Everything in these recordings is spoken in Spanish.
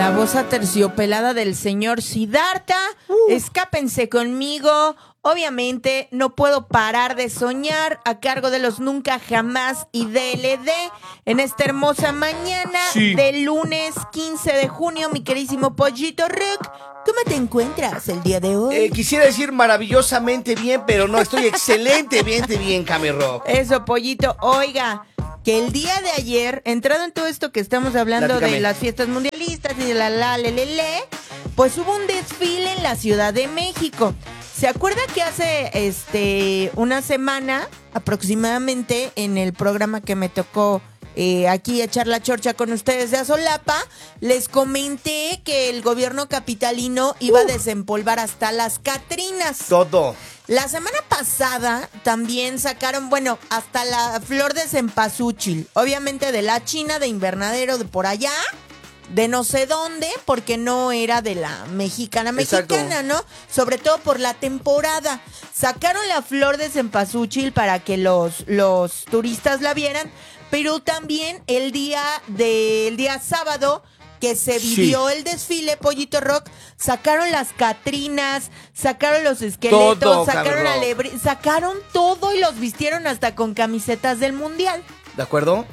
la voz aterciopelada del señor Siddhartha. Escápense conmigo. Obviamente no puedo parar de soñar a cargo de los Nunca Jamás y DLD en esta hermosa mañana de lunes 15 de junio, mi queridísimo Pollito Rock. ¿Cómo te encuentras el día de hoy? Quisiera decir maravillosamente bien, pero no, estoy excelentemente bien, Cami Rock. Eso, Pollito. Oiga, que el día de ayer, entrado en todo esto que estamos hablando de las fiestas mundialistas y de pues hubo un desfile en la Ciudad de México. ¿Se acuerda que hace una semana aproximadamente en el programa que me tocó aquí echar la chorcha con ustedes de Azolapa, les comenté que el gobierno capitalino iba a desempolvar hasta las Catrinas? Todo. La semana pasada también sacaron, hasta la flor de cempasúchil, obviamente de la China, de invernadero, de por allá, de no sé dónde, porque no era de la mexicana, ¿no? Sobre todo por la temporada. Sacaron la flor de cempasúchil para que los turistas la vieran, pero también el día sábado que se vivió el desfile, Pollito Rock, sacaron las Catrinas, sacaron los esqueletos, todo, sacaron sacaron todo y los vistieron hasta con camisetas del Mundial. ¿De acuerdo?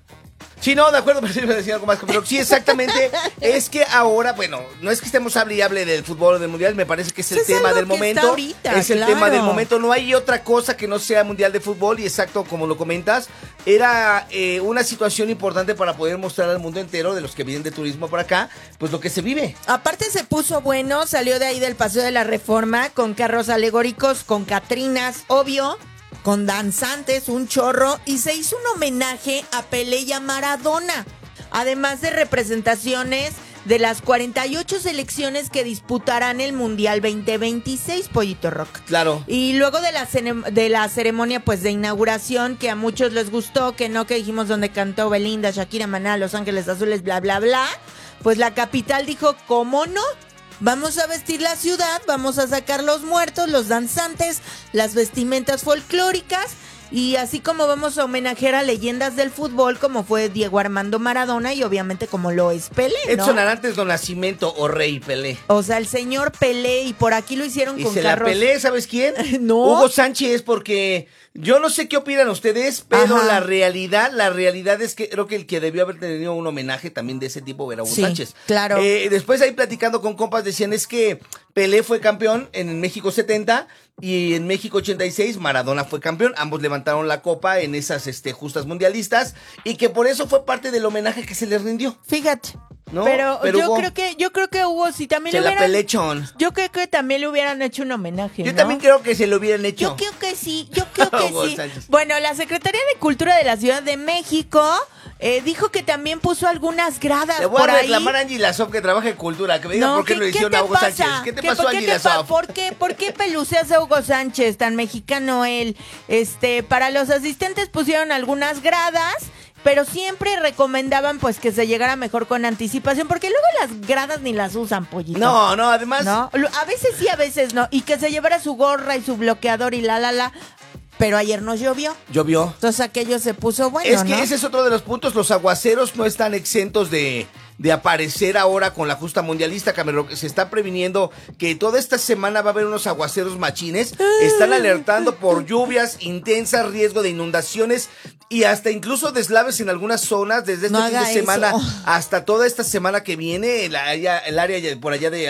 Sí, no, de acuerdo, pero sí me decía algo más, pero sí, exactamente, es que ahora, no es que estemos hable y hable del fútbol o del mundial, me parece que es el tema del momento, ahorita, es el tema del momento, no hay otra cosa que no sea mundial de fútbol, y exacto, como lo comentas, era una situación importante para poder mostrar al mundo entero, de los que vienen de turismo por acá, pues lo que se vive. Aparte se puso bueno, salió de ahí del Paseo de la Reforma, con carros alegóricos, con Catrinas, obvio, con danzantes, un chorro, y se hizo un homenaje a Pelé y a Maradona, además de representaciones de las 48 selecciones que disputarán el Mundial 2026, Pollito Rock. Claro. Y luego de la ceremonia pues de inauguración, que a muchos les gustó, que dijimos donde cantó Belinda, Shakira, Maná, Los Ángeles Azules, bla, bla, bla, pues la capital dijo, ¿cómo no? Vamos a vestir la ciudad, vamos a sacar los muertos, los danzantes, las vestimentas folclóricas, y así como vamos a homenajear a leyendas del fútbol como fue Diego Armando Maradona y obviamente como lo es Pelé, ¿no? Edson Arantes do Nascimento o Rey Pelé. O sea, el señor Pelé, y por aquí lo hicieron con carros. Y se la Pelé, ¿sabes quién? No. Hugo Sánchez, porque yo no sé qué opinan ustedes, pero la realidad es que creo que el que debió haber tenido un homenaje también de ese tipo era Hugo Sánchez. Claro. Después ahí platicando con compas decían, es que Pelé fue campeón en México 70 y en México 86 Maradona fue campeón, ambos levantaron la copa en esas justas mundialistas, y que por eso fue parte del homenaje que se les rindió. Fíjate. ¿No? Pero Hugo, yo creo que Hugo sí también se le hubieran, la pelechón. yo creo que también le hubieran hecho un homenaje, Yo ¿no? también creo que se lo hubieran hecho. Yo creo que sí. Hugo Sánchez. Bueno, la Secretaría de Cultura de la Ciudad de México dijo que también puso algunas gradas. Le voy por a reclamar ahí. a Angie Lasov, que trabaja en cultura, que me diga por qué lo hicieron a Hugo pasa? Sánchez. ¿Qué te pasó, Angie Lasov? ¿Por qué peluceas a Hugo Sánchez, tan mexicano él? Para los asistentes pusieron algunas gradas, pero siempre recomendaban pues que se llegara mejor con anticipación, porque luego las gradas ni las usan, Pollito. No, además. ¿No? A veces sí, a veces no. Y que se llevara su gorra y su bloqueador y Pero ayer nos llovió. Entonces aquello se puso bueno, Es que ¿no? ese es otro de los puntos. Los aguaceros no están exentos de aparecer ahora con la justa mundialista, Camerón. Se está previniendo que toda esta semana va a haber unos aguaceros machines. Están alertando por lluvias intensas, riesgo de inundaciones y hasta incluso deslaves en algunas zonas desde este fin de semana hasta toda esta semana que viene. El área por allá de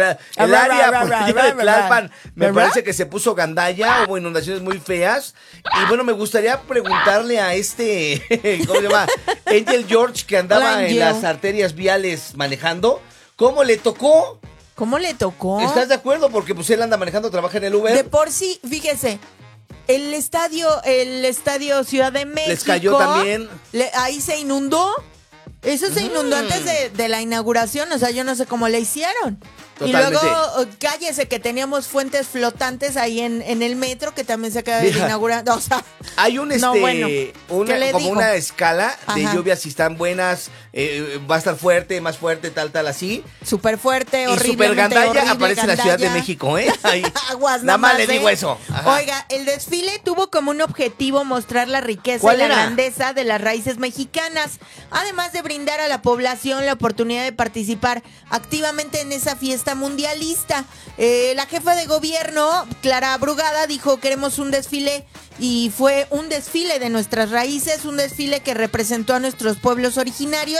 Tlalpan, me parece que se puso gandalla, hubo inundaciones muy feas. Y bueno, me gustaría preguntarle a ¿cómo se llama? Angel George, que andaba en las arterias viales manejando, ¿cómo le tocó? ¿Estás de acuerdo? Porque pues él anda manejando, trabaja en el Uber. De por sí, fíjese, el estadio Ciudad de México. Les cayó también. Ahí se inundó. Eso se inundó antes de la inauguración, o sea, yo no sé cómo le hicieron. Totalmente. Y luego, cállese, que teníamos fuentes flotantes ahí en el metro, que también se acaba de inaugurar. O sea, hay como una escala de lluvias, si están buenas, va a estar fuerte, más fuerte, tal, así. Súper fuerte, horrible. Y súper gandalla aparece en la Ciudad de México, ¿eh? Aguas, nada más le digo eso. Ajá. Oiga, el desfile tuvo como un objetivo mostrar la riqueza y la grandeza de las raíces mexicanas, además de brindar brindar a la población la oportunidad de participar activamente en esa fiesta mundialista. La jefa de gobierno, Clara Brugada, dijo: queremos un desfile, y fue un desfile de nuestras raíces, un desfile que representó a nuestros pueblos originarios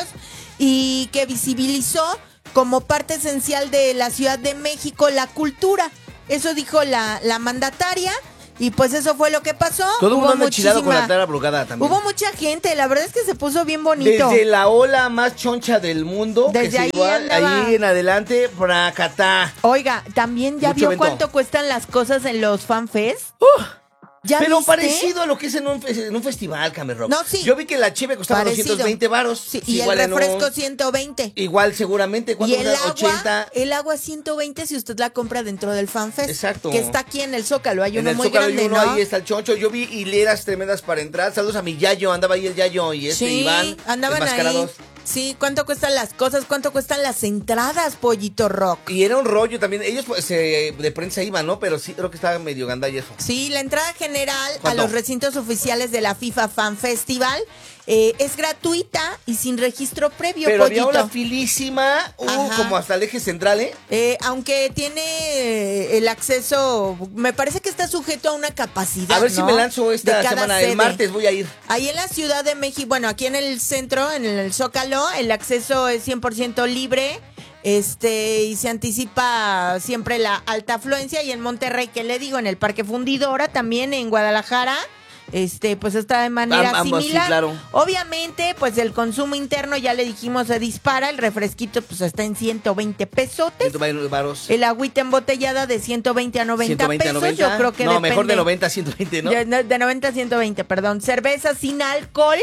y que visibilizó como parte esencial de la Ciudad de México la cultura. Eso dijo la mandataria. Y pues eso fue lo que pasó. Todo el mundo anda enchilado con la Clara Brugada también. Hubo mucha gente, la verdad es que se puso bien bonito. Desde la ola más choncha del mundo, desde ahí, ahí en adelante, Pracatá. Oiga, también ya Mucho vio evento. cuánto cuestan las cosas en los FanFest. ¿Ya Pero viste? parecido a lo que es en un festival, Camerrock. No, sí. Yo vi que la cheve costaba Parecido. 220 varos. Sí, y el refresco 120. Igual seguramente. Y ¿Cuánto el cuesta? agua, 80. el agua 120 si usted la compra dentro del FanFest. Exacto. Que está aquí en el Zócalo, hay En uno el muy Zócalo grande, hay uno, ¿no? ahí está el choncho. Yo vi hileras tremendas para entrar. Saludos a mi Yayo, andaba ahí el Yayo y Sí, Iván. andaban ahí. enmascarados. Sí, ¿cuánto cuestan las cosas? ¿Cuánto cuestan las entradas, Pollito Rock? Y era un rollo también. Ellos pues, de prensa iban, ¿no? Pero sí, creo que estaba medio gandalla eso. Sí, la entrada general ¿Cuánto? a los recintos oficiales de la FIFA Fan Festival es gratuita y sin registro previo, Pero Pollito. había una filísima, Ajá. como hasta el eje central, ¿eh? Aunque tiene el acceso, me parece que está sujeto a una capacidad, A ver si ¿no? me lanzo esta De cada semana. sede. El martes voy a ir. Ahí en la Ciudad de México, bueno, aquí en el centro, en el Zócalo, el acceso es 100% libre. Y se anticipa siempre la alta afluencia. Y en Monterrey, ¿qué le digo? En el Parque Fundidora, también en Guadalajara, pues está de manera Ambos, similar. sí, claro. Obviamente, pues el consumo interno, ya le dijimos, se dispara. El refresquito, pues está en 120 pesotes. 120 varos. El agüita embotellada de 120 a 90 120 a pesos. 90. Yo creo que no, depende. mejor de 90 a 120, ¿no? De 90 a 120, perdón. Cerveza sin alcohol,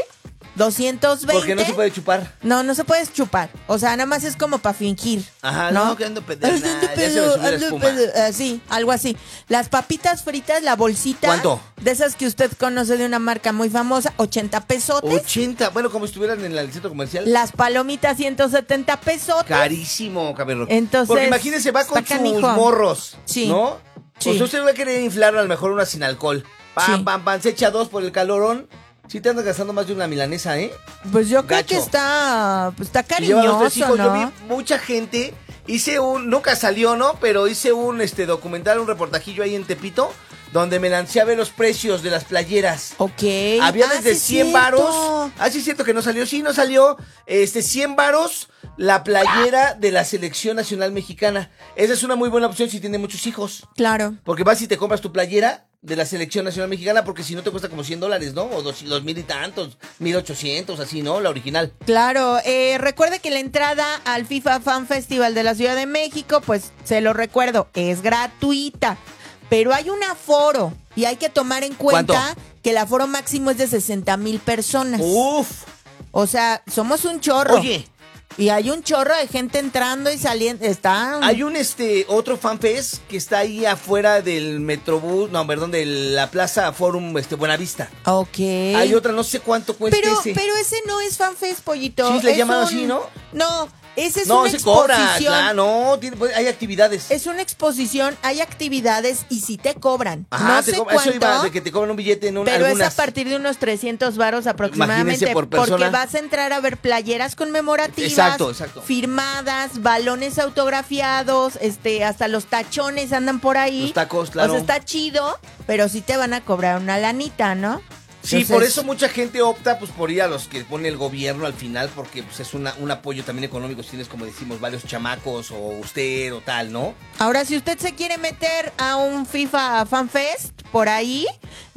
220. Porque no se puede chupar. No se puede chupar. O sea, nada más es como para fingir. Ajá, ¿no? no, que ando pedernal, Ando ya se me pedo, subió la ando espuma. pedo. Sí, algo así. Las papitas fritas, la bolsita. ¿Cuánto? De esas que usted conoce de una marca muy famosa, 80 pesotes. 80, bueno, como si estuvieran en el centro comercial. Las palomitas, 170 pesotes. Carísimo, cabrón. Entonces, porque imagínese, va con está sus canijo. morros, Sí. ¿no? Sí. Pues usted va a querer inflar a lo mejor una sin alcohol. Pam, Sí. pam, pam, se echa dos por el calorón. Sí te andas gastando más de una milanesa, ¿eh? Pues yo creo Gacho. que está Y llevan los tres cariñoso, hijos. ¿no? Yo vi mucha gente. Nunca salió, ¿no? Pero hice un documental, un reportajillo ahí en Tepito, donde me lancé a ver los precios de las playeras. Ok. Había desde sí 100 es varos. cierto. Ah, sí es cierto que no salió. Sí, no salió. 100 varos la playera de la Selección Nacional Mexicana. Esa es una muy buena opción si tiene muchos hijos. Claro. Porque vas y te compras tu playera de la Selección Nacional Mexicana, porque si no te cuesta como $100, ¿no? O 2,000 y tantos, 1,800, así, ¿no? La original. Claro, recuerde que la entrada al FIFA Fan Festival de la Ciudad de México, pues se lo recuerdo, es gratuita, pero hay un aforo y hay que tomar en cuenta ¿Cuánto? que el aforo máximo es de 60,000 personas. Uf. O sea, somos un chorro. Oye, Y hay un chorro de gente entrando y saliendo. hay un otro fanfest que está ahí afuera del Metrobús, no, perdón, de la Plaza Forum Buenavista. Ok. Hay otra, no sé cuánto cuesta ese. Pero ese no es FanFest, Pollito. Sí, le Es llaman así, ¿no? No, ese es no, una se cobra, exposición. claro, no, hay actividades. Es una exposición, hay actividades y sí te cobran. Ajá, No sé eso cuánto, iba, de que te cobran un billete en pero algunas. es a partir de unos 300 varos aproximadamente. Imagínense por persona. Porque vas a entrar a ver playeras conmemorativas. Exacto. Firmadas, balones autografiados, hasta los tachones andan por ahí. Los tacos, claro. O sea, está chido, pero sí te van a cobrar una lanita, ¿no? Sí, Entonces, por eso mucha gente opta pues por ir a los que pone el gobierno al final, porque pues es un apoyo también económico si tienes, como decimos, varios chamacos o usted o tal, ¿no? Ahora, si usted se quiere meter a un FIFA Fan Fest por ahí,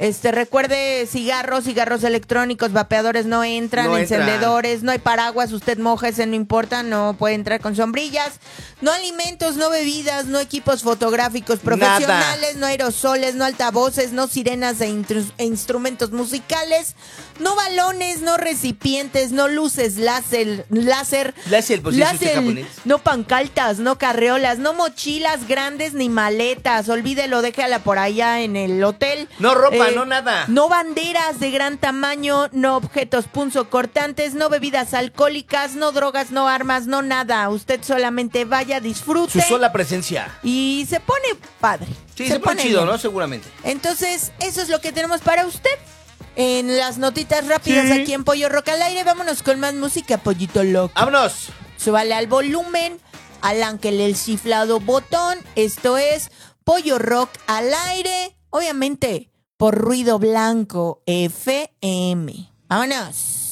recuerde cigarros electrónicos, vapeadores no entran, No entran. encendedores, no hay paraguas, usted moja, ese no importa, no puede entrar con sombrillas, no alimentos, no bebidas, no equipos fotográficos profesionales, no aerosoles, no altavoces, no sirenas e instrumentos musicales, no balones, no recipientes, no luces láser, Láser, pues, eso es japonés. no pancartas, no carreolas, no mochilas grandes ni maletas. Olvídelo, déjala por allá en el hotel. No ropa, no nada. No banderas de gran tamaño, no objetos punzocortantes, no bebidas alcohólicas, no drogas, no armas, no nada. Usted solamente vaya, disfrute. Su sola presencia. Y se pone padre. Sí, se pone chido, bien. ¿no? Seguramente. Entonces, eso es lo que tenemos para usted. en las notitas rápidas aquí en Pollo Rock al aire. Vámonos con más música, Pollito Loco. ¡Vámonos! Súbale al volumen, al ángel el chiflado botón. Esto es Pollo Rock al aire, obviamente por Ruido Blanco FM. ¡Vámonos!